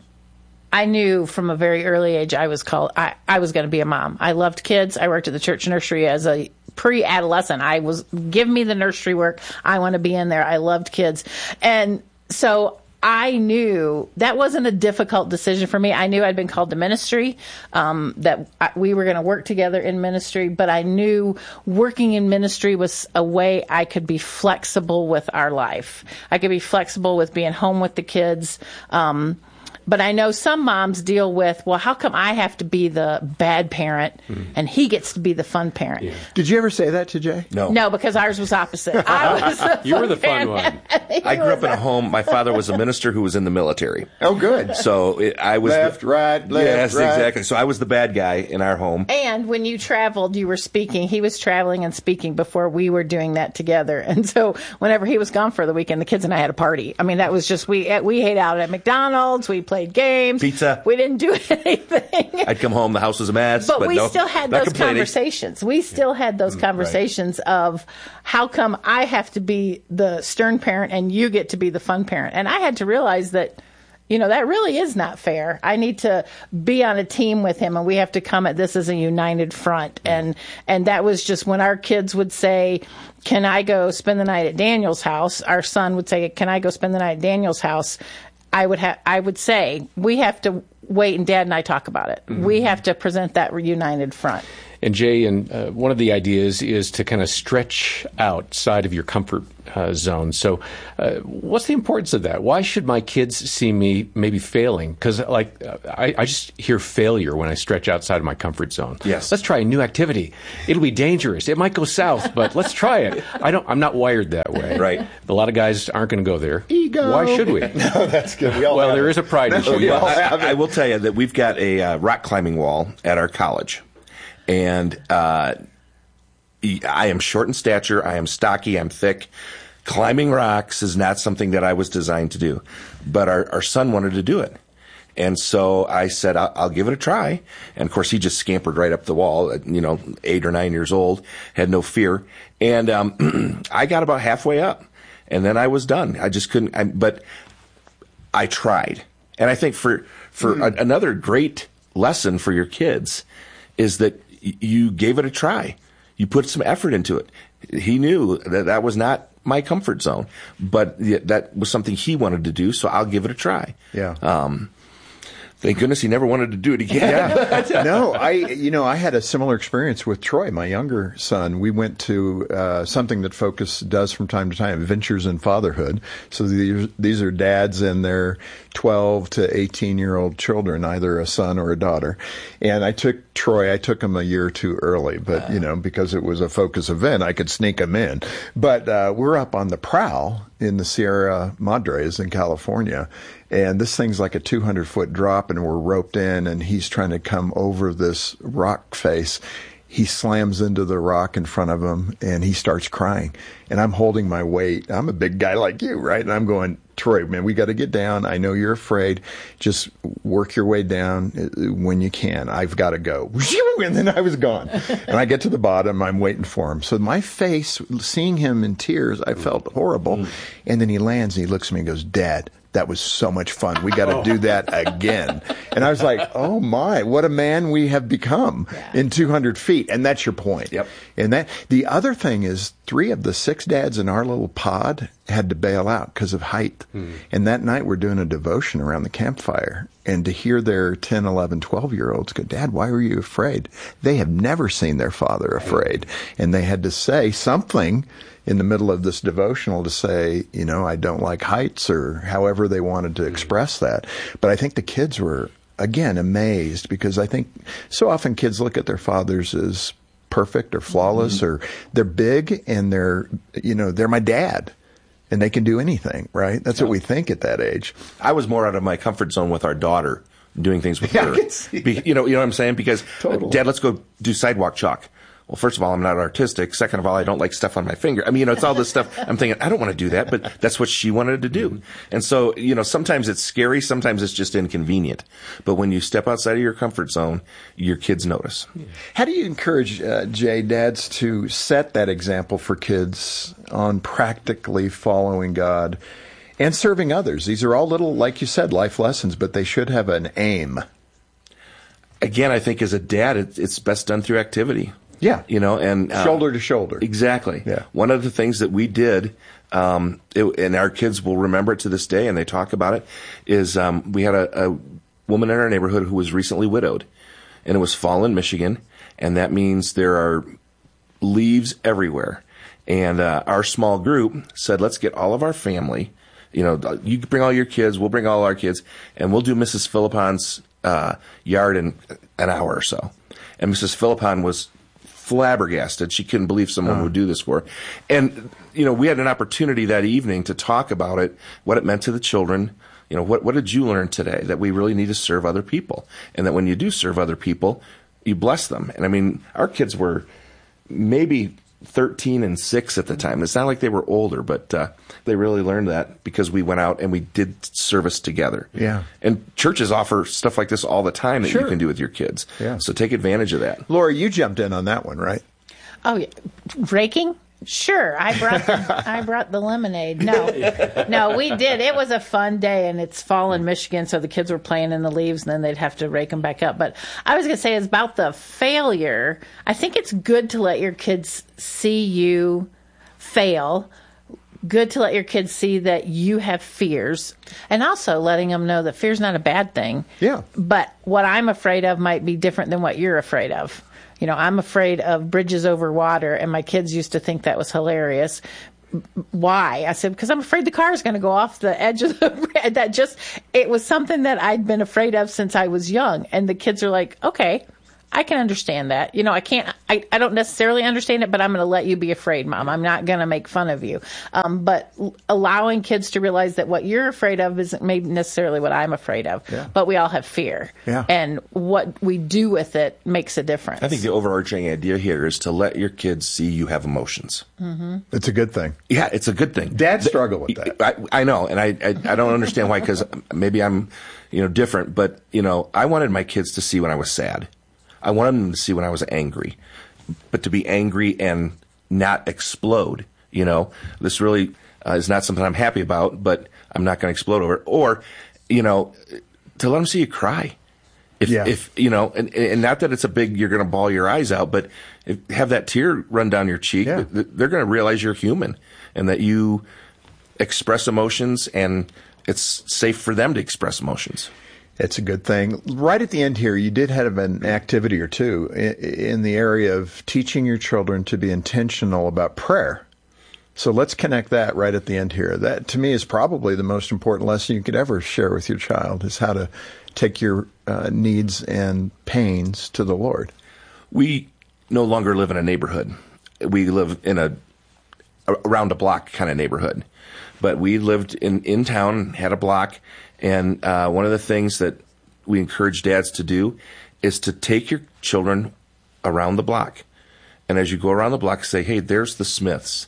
I knew from a very early age I was called, I, I was going to be a mom. I loved kids. I worked at the church nursery as a pre-adolescent. I was, give me the nursery work. I want to be in there. I loved kids. And so I knew that wasn't a difficult decision for me. I knew I'd been called to ministry, um, that I, we were going to work together in ministry, but I knew working in ministry was a way I could be flexible with our life. I could be flexible with being home with the kids. Um, But I know some moms deal with, well, how come I have to be the bad parent mm. and he gets to be the fun parent? Yeah. Did you ever say that to Jay? No. No, because ours was opposite. I was the you were the fun one. I grew up in a home. My father was a minister who was in the military. Oh, good. So it, I was left, the, right, left, yes, right. exactly. So I was the bad guy in our home. And when you traveled, you were speaking. He was traveling and speaking before we were doing that together. And so whenever he was gone for the weekend, the kids and I had a party. I mean, that was just we we ate out at McDonald's. We played games. Pizza. We didn't do anything. I'd come home, the house was a mess. But, but we no, still had those conversations. We still had those conversations right. of how come I have to be the stern parent and you get to be the fun parent. And I had to realize that, you know, that really is not fair. I need to be on a team with him, and we have to come at this as a united front. And and that was just when our kids would say, can I go spend the night at Daniel's house? Our son would say, can I go spend the night at Daniel's house? I would have, I would say, we have to wait and Dad and I talk about it. Mm-hmm. We have to present that reunited front. And Jay, and uh, one of the ideas is to kind of stretch outside of your comfort uh, zone. So uh, what's the importance of that? Why should my kids see me maybe failing? Because like I, I just hear failure when I stretch outside of my comfort zone. Yes. Let's try a new activity. It'll be dangerous. It might go south, but let's try it. I don't. I'm not wired that way. Right. A lot of guys aren't going to go there. Ego. Why should we? No, that's good. We all well, have there it. is a pride No, issue. we all Yes. have it. I, I will tell you that we've got a uh, rock climbing wall at our college, and uh, I am short in stature. I am stocky. I'm thick. Climbing rocks is not something that I was designed to do, but our, our son wanted to do it. And so I said, I'll, I'll give it a try. And of course, he just scampered right up the wall at, you know, eight or nine years old, had no fear. And um, I got about halfway up, and then I was done. I just couldn't, I, but I tried. And I think for, for mm. a, another great lesson for your kids is that y- you gave it a try. You put some effort into it. He knew that that was not my comfort zone, but that was something he wanted to do, so I'll give it a try. Yeah. Um, thank goodness he never wanted to do it again. Yeah. No, I, you know, I had a similar experience with Troy, my younger son. We went to uh, something that Focus does from time to time, Ventures in Fatherhood. So these, these are dads and their twelve to eighteen year old children, either a son or a daughter. And I took Troy, I took him a year or two early, but, you know, because it was a Focus event, I could sneak him in. But uh, we're up on the prow in the Sierra Madres in California. And this thing's like a two hundred foot drop, and we're roped in, and he's trying to come over this rock face. He slams into the rock in front of him, and he starts crying. And I'm holding my weight. I'm a big guy like you, right? And I'm going, Troy, man, we got to get down. I know you're afraid. Just work your way down when you can. I've got to go. And then I was gone. And I get to the bottom. I'm waiting for him. So my face, seeing him in tears, I felt horrible. Mm. And then he lands, and he looks at me and goes, Dad, that was so much fun. We got to do that again. And I was like, oh my, what a man we have become yeah. in two hundred feet. And that's your point. Yep. And that, the other thing is three of the six dads in our little pod had to bail out because of height. Hmm. And that night we're doing a devotion around the campfire. And to hear their ten, eleven, twelve year olds go, Dad, why were you afraid? They have never seen their father afraid. And they had to say something in the middle of this devotional to say, you know, I don't like heights, or however they wanted to express that. But I think the kids were, again, amazed, because I think so often kids look at their fathers as perfect or flawless, mm-hmm. or they're big and they're, you know, they're my dad and they can do anything, right? That's yeah. what we think at that age. I was more out of my comfort zone with our daughter, doing things with yeah, her. I can see Be, you know, you know what I'm saying? Because, totally. Dad, let's go do sidewalk chalk. Well, first of all, I'm not artistic. Second of all, I don't like stuff on my finger. I mean, you know, it's all this stuff. I'm thinking, I don't want to do that, but that's what she wanted to do. And so, you know, sometimes it's scary. Sometimes it's just inconvenient. But when you step outside of your comfort zone, your kids notice. How do you encourage, uh, Jay, dads to set that example for kids on practically following God and serving others? These are all little, like you said, life lessons, but they should have an aim. Again, I think as a dad, it, it's best done through activity. Yeah. You know, and uh, shoulder to shoulder. Exactly. Yeah. One of the things that we did, um, it, and our kids will remember it to this day, and they talk about it, is um, we had a, a woman in our neighborhood who was recently widowed, and it was fall in Michigan, and that means there are leaves everywhere. And uh, our small group said, let's get all of our family, you know, you bring all your kids, we'll bring all our kids, and we'll do Missus Philippon's uh, yard in an hour or so. And Missus Philippon was flabbergasted. She couldn't believe someone uh-huh. would do this for her. And, you know, we had an opportunity that evening to talk about it, what it meant to the children. You know, what, what did you learn today? That we really need to serve other people. And that when you do serve other people, you bless them. And I mean, our kids were maybe thirteen and six at the time. It's not like they were older, but uh, they really learned that because we went out and we did service together. Yeah. And churches offer stuff like this all the time that sure. you can do with your kids. Yeah. So take advantage of that. Laura, you jumped in on that one, right? Oh, yeah. Raking? Sure. I brought the, I brought the lemonade. No, no, we did. It was a fun day, and it's fall in Michigan, so the kids were playing in the leaves, and then they'd have to rake them back up. But I was going to say is about the failure. I think it's good to let your kids see you fail, good to let your kids see that you have fears, and also letting them know that fear's not a bad thing. Yeah. But what I'm afraid of might be different than what you're afraid of. You know, I'm afraid of bridges over water, and my kids used to think that was hilarious. Why? I said, because I'm afraid the car is going to go off the edge of the bridge. That just, it was something that I'd been afraid of since I was young. And the kids are like, okay, I can understand that. You know, I can't, I, I don't necessarily understand it, but I'm going to let you be afraid, Mom. I'm not going to make fun of you. Um, but l- allowing kids to realize that what you're afraid of isn't maybe necessarily what I'm afraid of, yeah. but we all have fear. Yeah. And what we do with it makes a difference. I think the overarching idea here is to let your kids see you have emotions. Mm-hmm. It's a good thing. Yeah, it's a good thing. Dads struggle with that. I, I know, and I, I, I don't understand why, because maybe I'm, you know, different, but, you know, I wanted my kids to see when I was sad. I wanted them to see when I was angry, but to be angry and not explode. You know, this really uh, is not something I'm happy about, but I'm not going to explode over it. Or, you know, to let them see you cry. If, yeah. if you know, and, and not that it's a big, you're going to bawl your eyes out, but if, have that tear run down your cheek, yeah. they're going to realize you're human and that you express emotions, and it's safe for them to express emotions. It's a good thing. Right at the end here, you did have an activity or two in the area of teaching your children to be intentional about prayer. So let's connect that right at the end here. That, to me, is probably the most important lesson you could ever share with your child, is how to take your uh, needs and pains to the Lord. We no longer live in a neighborhood. We live in a around a block kind of neighborhood. But we lived in, in town, had a block, and uh, one of the things that we encourage dads to do is to take your children around the block. And as you go around the block, say, hey, there's the Smiths.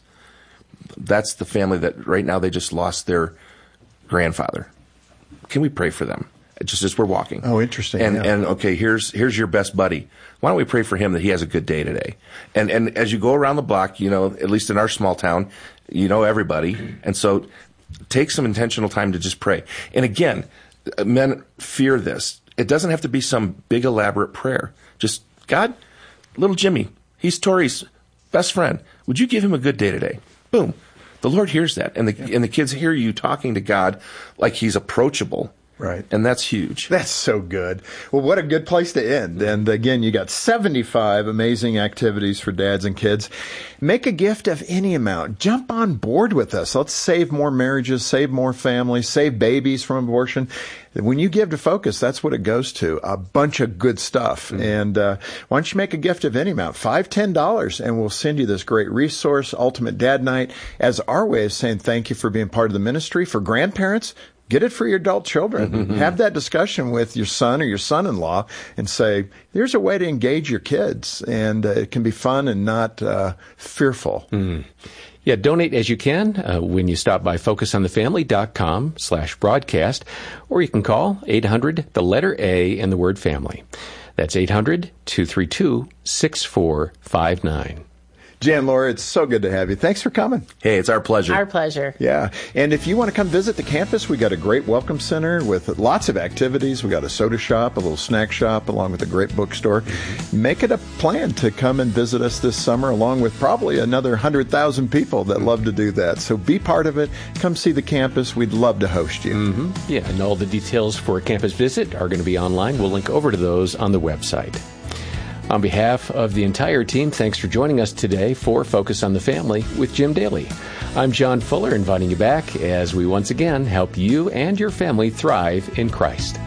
That's the family that right now they just lost their grandfather. Can we pray for them? Just as we're walking. Oh, interesting. And, yeah. and okay, here's here's your best buddy. Why don't we pray for him that he has a good day today? And and as you go around the block, you know, at least in our small town, you know everybody. And so take some intentional time to just pray. And again, men fear this. It doesn't have to be some big elaborate prayer. Just, God, little Jimmy, he's Tori's best friend. Would you give him a good day today? Boom. The Lord hears that. And the and the kids hear you talking to God like he's approachable. Right. And that's huge. That's so good. Well, what a good place to end. And again, you got seventy-five amazing activities for dads and kids. Make a gift of any amount. Jump on board with us. Let's save more marriages, save more families, save babies from abortion. When you give to Focus, that's what it goes to. A bunch of good stuff. Mm-hmm. And uh, why don't you make a gift of any amount? Five, ten dollars, and we'll send you this great resource, Ultimate Dad Night, as our way of saying thank you for being part of the ministry. For grandparents, get it for your adult children. Mm-hmm. Have that discussion with your son or your son-in-law and say, there's a way to engage your kids, and uh, it can be fun and not uh, fearful. Mm. Yeah, donate as you can uh, when you stop by focus on the family dot com slash broadcast, or you can call eight hundred, the letter A, and the word family. That's eight hundred, two three two, six four five nine. Jan, Laura, it's so good to have you. Thanks for coming. Hey, it's our pleasure. Our pleasure. Yeah. And if you want to come visit the campus, we got a great welcome center with lots of activities. We got a soda shop, a little snack shop, along with a great bookstore. Mm-hmm. Make it a plan to come and visit us this summer, along with probably another one hundred thousand people that love to do that. So be part of it. Come see the campus. We'd love to host you. Mm-hmm. Yeah, and all the details for a campus visit are going to be online. We'll link over to those on the website. On behalf of the entire team, thanks for joining us today for Focus on the Family with Jim Daly. I'm John Fuller, inviting you back as we once again help you and your family thrive in Christ.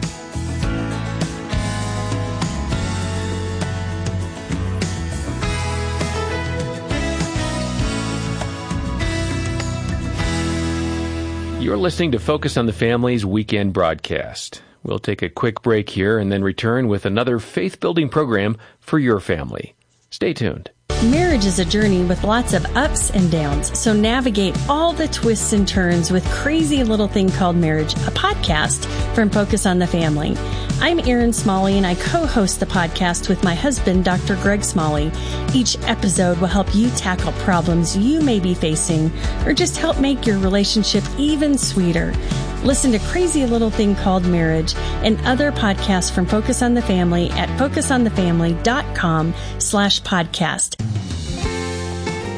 You're listening to Focus on the Family's weekend broadcast. We'll take a quick break here and then return with another faith-building program for your family. Stay tuned. Marriage is a journey with lots of ups and downs, so navigate all the twists and turns with Crazy Little Thing Called Marriage, a podcast from Focus on the Family. I'm Erin Smalley, and I co-host the podcast with my husband, Doctor Greg Smalley. Each episode will help you tackle problems you may be facing or just help make your relationship even sweeter. Listen to Crazy Little Thing Called Marriage and other podcasts from Focus on the Family at focus on the family dot com slash podcast.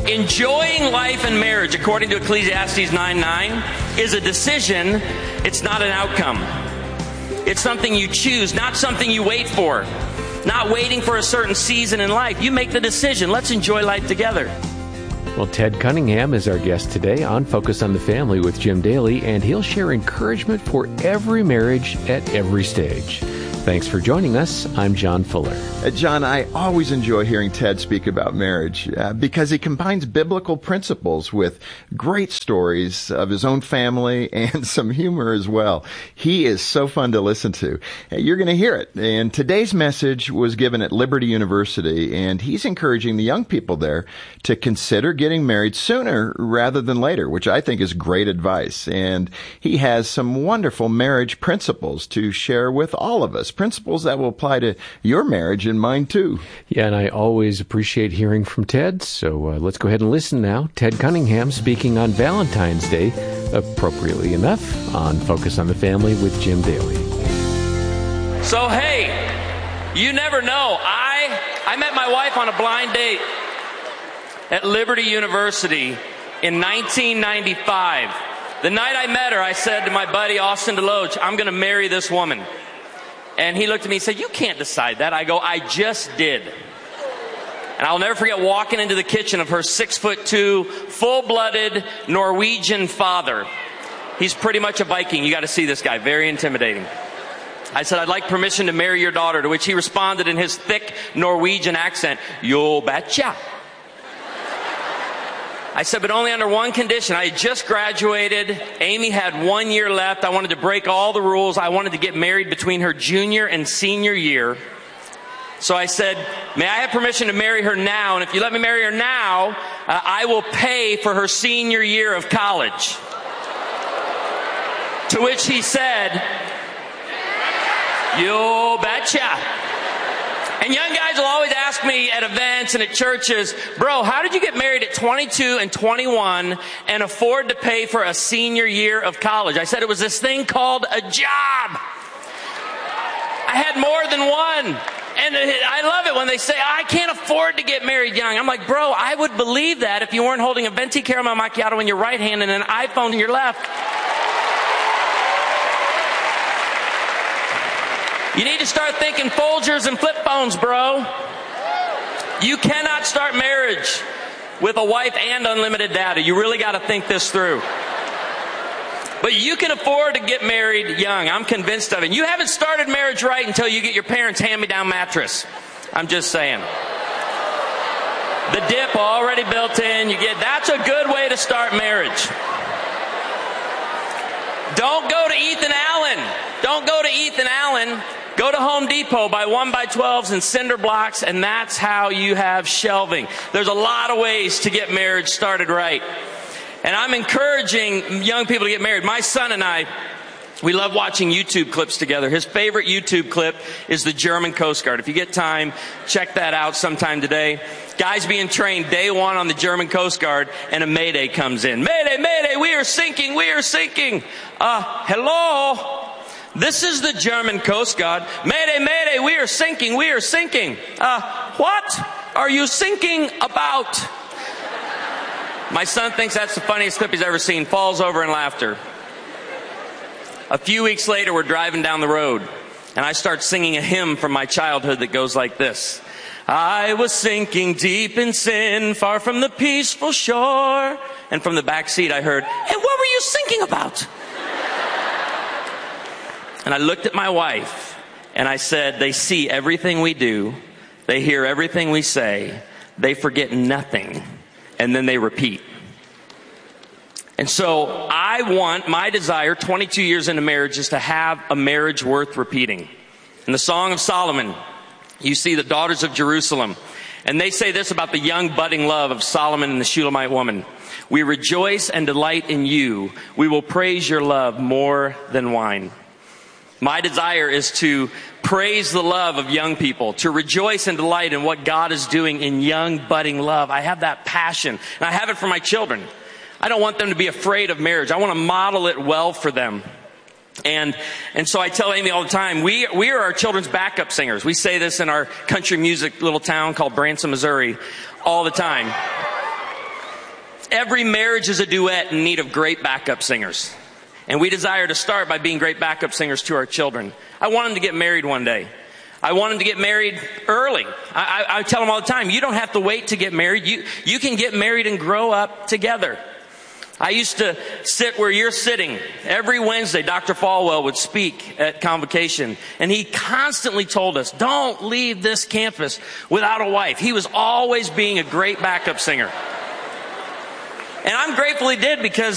Enjoying life and marriage, according to Ecclesiastes nine nine, is a decision. It's not an outcome. It's something you choose, not something you wait for. Not waiting for a certain season in life. You make the decision. Let's enjoy life together. Well, Ted Cunningham is our guest today on Focus on the Family with Jim Daly, and he'll share encouragement for every marriage at every stage. Thanks for joining us. I'm John Fuller. Uh, John, I always enjoy hearing Ted speak about marriage uh, because he combines biblical principles with great stories of his own family and some humor as well. He is so fun to listen to. Uh, you're going to hear it. And today's message was given at Liberty University, and he's encouraging the young people there to consider getting married sooner rather than later, which I think is great advice. And he has some wonderful marriage principles to share with all of us. Principles that will apply to your marriage and mine too. Yeah, and I always appreciate hearing from Ted, so uh, let's go ahead and listen now. Ted Cunningham speaking on Valentine's Day, appropriately enough, on Focus on the Family with Jim Daly. So, hey, you never know. I, I met my wife on a blind date at Liberty University in nineteen ninety-five. The night I met her, I said to my buddy Austin DeLoach, I'm going to marry this woman. And he looked at me and said, you can't decide that. I go, I just did. And I'll never forget walking into the kitchen of her six foot two, full-blooded Norwegian father. He's pretty much a Viking. You got to see this guy. Very intimidating. I said, I'd like permission to marry your daughter, to which he responded in his thick Norwegian accent, "You betcha." I said, but only under one condition. I had just graduated. Amy had one year left. I wanted to break all the rules. I wanted to get married between her junior and senior year. So I said, may I have permission to marry her now? And if you let me marry her now, uh, I will pay for her senior year of college. To which he said, you betcha. And young guys will always ask me at events and at churches, bro, how did you get married at twenty-two and twenty-one and afford to pay for a senior year of college? I said it was this thing called a job. I had more than one. And I love it when they say, I can't afford to get married young. I'm like, bro, I would believe that if you weren't holding a venti caramel macchiato in your right hand and an iPhone in your left. You need to start thinking Folgers and flip phones, bro. You cannot start marriage with a wife and unlimited data. You really got to think this through. But you can afford to get married young. I'm convinced of it. You haven't started marriage right until you get your parents' hand-me-down mattress. I'm just saying. The dip already built in. You get that's a good way to start marriage. Don't go to Ethan Allen. Don't go to Ethan Allen. Go to Home Depot, buy one by twelves and cinder blocks, and that's how you have shelving. There's a lot of ways to get marriage started right. And I'm encouraging young people to get married. My son and I, we love watching YouTube clips together. His favorite YouTube clip is the German Coast Guard. If you get time, check that out sometime today. Guys being trained day one on the German Coast Guard, and a mayday comes in. Mayday, mayday, we are sinking, we are sinking. Uh, hello? This is the German Coast Guard. Mayday, mayday, we are sinking, we are sinking. Uh, what are you sinking about? My son thinks that's the funniest clip he's ever seen. Falls over in laughter. A few weeks later, we're driving down the road, and I start singing a hymn from my childhood that goes like this. I was sinking deep in sin, far from the peaceful shore. And from the back seat, I heard, hey, what were you sinking about? And I looked at my wife, and I said, they see everything we do. They hear everything we say. They forget nothing. And then they repeat. And so I want, my desire, twenty-two years into marriage, is to have a marriage worth repeating. In the Song of Solomon, you see the daughters of Jerusalem. And they say this about the young budding love of Solomon and the Shulamite woman. We rejoice and delight in you. We will praise your love more than wine. My desire is to praise the love of young people, to rejoice and delight in what God is doing in young, budding love. I have that passion, and I have it for my children. I don't want them to be afraid of marriage. I want to model it well for them. And and so I tell Amy all the time, we we are our children's backup singers. We say this in our country music little town called Branson, Missouri, all the time. Every marriage is a duet in need of great backup singers. And we desire to start by being great backup singers to our children. I want them to get married one day. I want them to get married early. I, I, I tell them all the time, you don't have to wait to get married. You, you can get married and grow up together. I used to sit where you're sitting. Every Wednesday, Doctor Falwell would speak at Convocation, and he constantly told us, don't leave this campus without a wife. He was always being a great backup singer. And I'm grateful he did, because